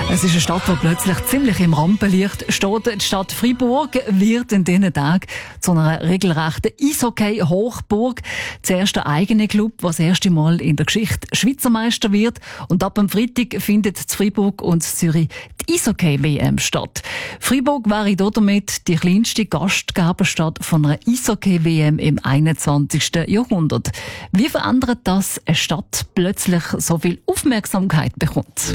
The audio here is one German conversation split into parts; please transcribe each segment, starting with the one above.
Es ist eine Stadt, die plötzlich ziemlich im Rampenlicht steht. Die Stadt Freiburg wird in diesen Tagen zu einer regelrechten Eishockey-Hochburg. Zuerst der eigene Club, der das erste Mal in der Geschichte Schweizer Meister wird. Und ab dem Freitag findet in Freiburg und Zürich die Eishockey-WM statt. Freiburg wäre damit die kleinste Gastgeberstadt von einer Eishockey-WM im 21. Jahrhundert. Wie verändert das eine Stadt plötzlich so viel Aufmerksamkeit bekommt?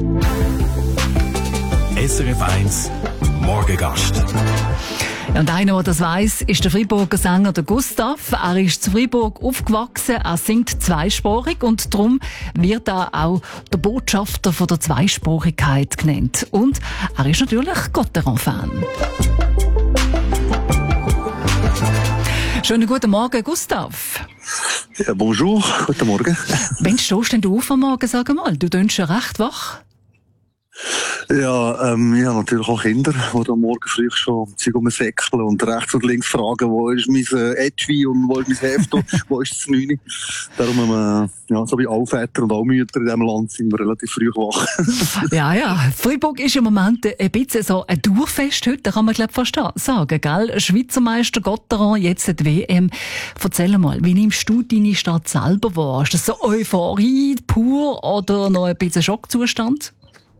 SRF 1 Morgengast. Und einer, der das weiss, ist der Freiburger Sänger der Gustav. Er ist zu Freiburg aufgewachsen, er singt zweisprachig und darum wird er auch der Botschafter von der Zweisprachigkeit genannt. Und er ist natürlich Gotteron-Fan. Schönen guten Morgen, Gustav. Ja, bonjour, guten Morgen. Wann stehst denn du auf am Morgen, sag mal? Du tönst schon recht wach. Ja, ich habe natürlich auch Kinder, die am Morgen früh schon Zeug um den Säckel und rechts und links fragen, wo ist mein Etui und wo ist mein Heft und wo ist das 9. Darum, ja, so wie alle Väter und alle Mütter in diesem Land sind wir relativ früh wach. Ja. Freiburg ist im Moment ein bisschen so ein Durchfest heute, kann man, glaube ich, fast sagen, gell? Schweizer Meister Gotteron, jetzt die WM. Erzähl mal, wie nimmst du deine Stadt selber wahr? Ist das so Euphorie pur oder noch ein bisschen Schockzustand?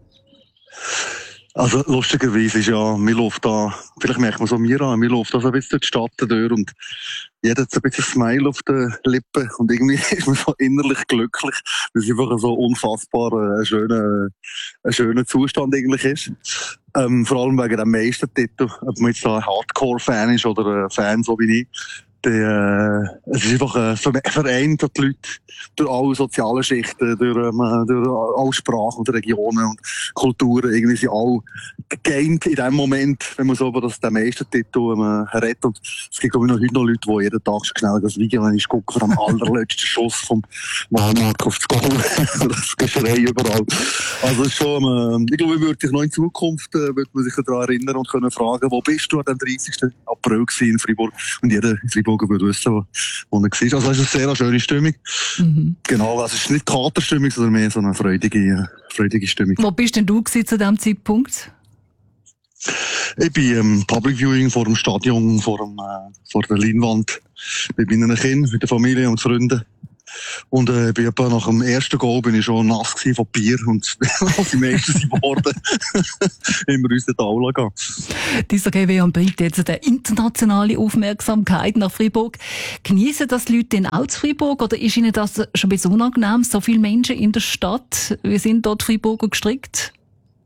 Also, lustigerweise ist ja, mir läuft da, vielleicht merkt man so mir an, mir läuft da so ein bisschen durch die Stadt durch und jeder hat so ein bisschen Smile auf den Lippen und irgendwie ist man so innerlich glücklich, weil es einfach so unfassbar ein schöner Zustand eigentlich ist. Vor allem wegen dem Meistertitel, ob man jetzt da ein Hardcore-Fan ist oder ein Fan so wie ich. Es ist einfach ein Verein, der die Leute durch alle sozialen Schichten, durch alle Sprachen und Regionen und Kulturen irgendwie sind alle geeint in dem Moment, wenn man so über den Meistertitel redet. Und es gibt, glaube ich, heute noch Leute, die jeden Tag schnell das Video gucken von dem allerletzten Schuss vom Mark auf das Goal. Das Geschrei überall. Also es ist schon, ich glaube, würde sich noch in Zukunft würde man sich daran erinnern und können fragen, wo bist du an dem 30. April in Freiburg? Und jeder in Freiburg würde wissen, wo er war. Also es ist eine sehr schöne Stimmung. Mhm. Genau, also es ist nicht Katerstimmung, sondern mehr so eine freudige Stimmung. Wo bist denn du zu diesem Zeitpunkt? Ich bin im Public Viewing vor dem Stadion, vor der Leinwand, mit meinen Kindern, mit der Familie und Freunden. Und bin etwa nach dem ersten Goal bin ich schon nass gewesen von Bier und als die meisten sind geworden, haben wir uns in die Aula gehen. Dieser GWM bringt jetzt eine internationale Aufmerksamkeit nach Freiburg. Genießen das die Leute denn auch zu Freiburg oder ist ihnen das schon ein bisschen unangenehm? So viele Menschen in der Stadt, wie sind dort Freiburger gestrickt?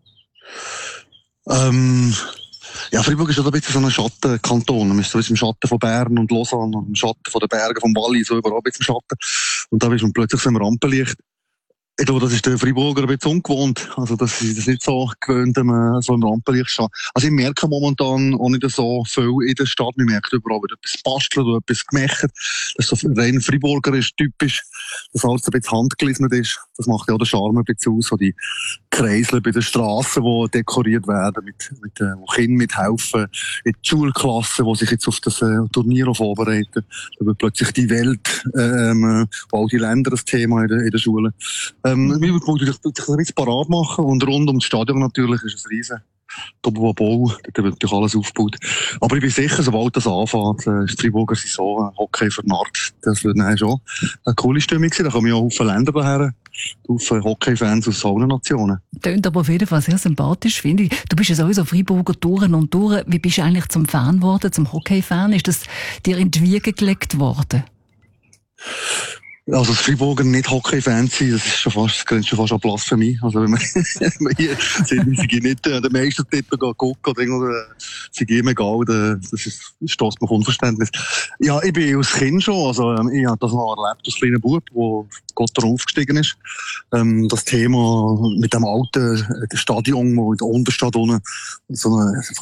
Ja, Freiburg ist ja ein bisschen so ein Schattenkanton. Man ist so im Schatten von Bern und Lausanne und im Schatten von den Bergen, vom Wallis, so überall ein bisschen im Schatten. Und da ist man plötzlich so im Rampenlicht. Ich glaube, das ist der Freiburger ein bisschen ungewohnt. Also, das ist das nicht so gewöhnt, wenn man so im Rampenlicht steht. Also, ich merke momentan auch nicht so viel in der Stadt. Ich merke überall wieder etwas bastelt oder etwas gemacht. Das ist so rein Freiburgerisch typisch, dass alles ein bisschen handgelismet ist. Das macht ja auch den Charme ein bisschen aus. So die Kreisel bei den Strassen, die dekoriert werden, wo Kinder mithelfen. In die Schulklassen, die sich jetzt auf das Turnier vorbereiten. Da wird plötzlich die Welt, wo all die Länder das Thema in der Schule. Wir wollen sich ein bisschen parat machen und rund um das Stadion natürlich ist es riesen Doppelbau, da wird natürlich alles aufgebaut. Aber ich bin sicher, sobald das anfängt, ist die Freiburger so Hockey vernarrt. Das wird dann schon eine coole Stimmung sein. Da kommen ja auch viele Länder daher, viele Hockey-Fans aus allen Nationen. Tönt aber auf jeden Fall sehr sympathisch, finde ich. Du bist ja sowieso Freiburger durch und durch. Wie bist du eigentlich zum Fan geworden, zum Hockey-Fan? Ist das dir in die Wiege gelegt worden? Also, das Freiburger nicht Hockey-Fan sein, das ist das grenzt schon fast an Blasphemie. Also, wenn man hier sind, sie nicht den meisten Titel gucken oder sie gehen egal, das stößt mir auf Unverständnis. Ja, ich bin als Kind schon, also, ich habe das noch erlebt als kleiner Bub, wo Gott aufgestiegen ist. Das Thema mit dem alten Stadion, wo in der Unterstadt unten so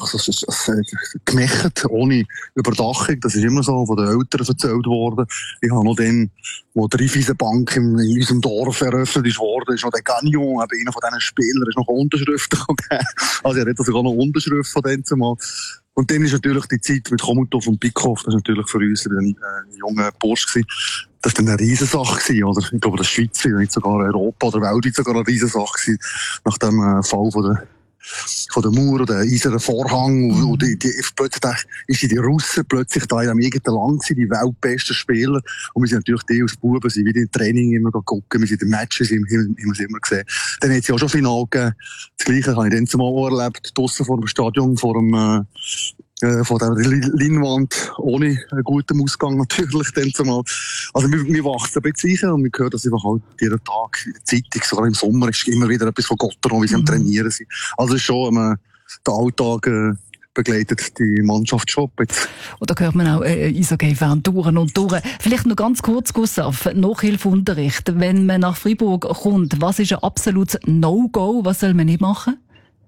gemächt, ohne Überdachung, das ist immer so von den Eltern erzählt worden. Ich habe noch dann, wo die Raiffeisenbank in unserem Dorf eröffnet ist worden, ist noch der Gagnon, eben einer von diesen Spielern, ist noch Unterschriften gegeben. Also er hat sogar noch Unterschrift von denen zumal. Und dann ist natürlich die Zeit mit Chomutov und Bickhoff, das ist natürlich für uns ein junger Bursch gewesen. Das war dann eine Riesensache gewesen, oder? Ich glaube, das Schweiz, nicht sogar Europa oder weltweit sogar eine Riesensache gewesen, nach dem Fall von der der Mauer oder eisernen Vorhang. Und plötzlich ist die Russen plötzlich da in einem eigenen Land gewesen, die weltbesten Spieler. Und wir sind natürlich die als Buben, sind wieder im Training immer gucken, wir sind in den Matches, haben wir es immer gesehen. Dann hat es ja auch schon Final gegeben. Das Gleiche habe ich dann zumal auch erlebt, draussen vor dem Stadion, vor der Leinwand, ohne einen guten Ausgang natürlich dann zumal. Also wir wachsen ein bisschen und wir hören das einfach halt jeden Tag in der Zeitung, sogar im Sommer ist immer wieder etwas von Gotteron, wie sie am Trainieren sind. Also es ist schon, der Alltag begleitet die Mannschaft schon jetzt. Und da hört man auch Eishockey-Fan durch und durch. Vielleicht noch ganz kurz, Gustav, Nachhilfeunterricht. Wenn man nach Freiburg kommt, was ist ein absolutes No-Go? Was soll man nicht machen?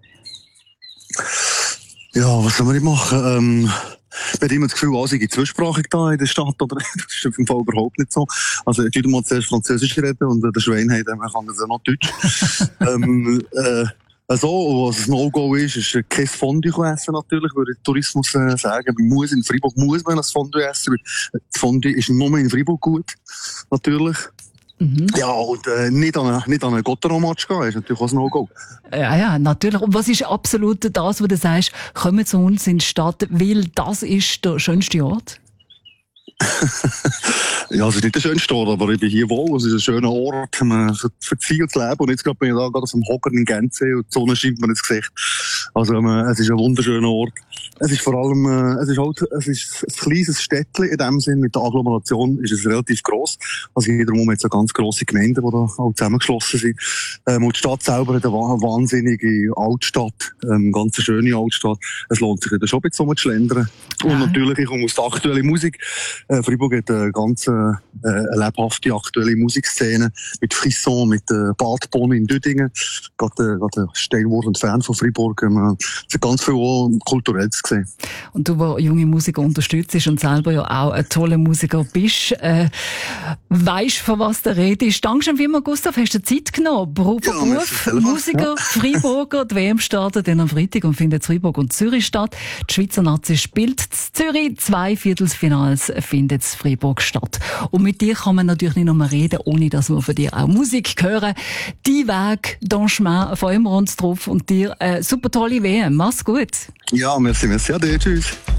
Ja, was soll man nicht machen? Man hat immer das Gefühl, alle sind zweisprachig da in der Stadt, aber das ist im Fall überhaupt nicht so. Also, ich würde mal zuerst Französisch reden und der Schwein man kann das ja noch Deutsch. Also, was ein No-Go ist kein Fondue essen natürlich, würde ich Tourismus sagen. In Freiburg muss man ein Fondue essen, weil das Fondue ist nur in Freiburg gut, natürlich. Ja, und nicht an einen Gotteron-Match gehen, ist natürlich auch ein No-Go. Ja, natürlich. Und was ist absolut das, was du sagst, kommen zu uns in die Stadt, weil das ist der schönste Ort? Ja, es ist nicht der schönste Ort, aber ich bin hier wohl. Es ist ein schöner Ort für Ziel zu leben. Und jetzt bin ich da gerade auf dem Hocker in Gänze und die Sonne scheint mir ins Gesicht. Also, es ist ein wunderschöner Ort. Es ist vor allem, es ist ein kleines Städtchen in dem Sinn. Mit der Agglomeration ist es relativ gross. Also, wiederum hat es eine ganz grosse Gemeinde, die da auch zusammengeschlossen sind. Und die Stadt selber hat eine wahnsinnige Altstadt, ganz eine schöne Altstadt. Es lohnt sich da schon ein bisschen rumzuschlendern. Und natürlich, ich komme aus der aktuellen Musik. Freiburg hat eine ganz lebhafte aktuelle Musikszene mit Frisson, mit Badbonne in Düdingen. Gerade Steinwurf und Fan von Freiburg. Es hat ganz viel auch Kulturelles gesehen. Und du, der junge Musiker unterstützt und selber ja auch ein toller Musiker bist, weisst, von was du redest. Dankeschön vielmals, Gustav, hast du Zeit genommen. Beruf, Musiker, Freiburger. Die WM startet dann am Freitag und findet Freiburg und Zürich statt. Die Schweizer Nazi spielt in Zürich. 2 Viertelfinals findet in Freiburg statt. Und mit dir kann man natürlich nicht nur reden, ohne dass wir von dir auch Musik hören. Die Weg, dein Chemin, freuen wir uns drauf und dir super tolle WM. Mach's gut. Ja, merci, ade, tschüss.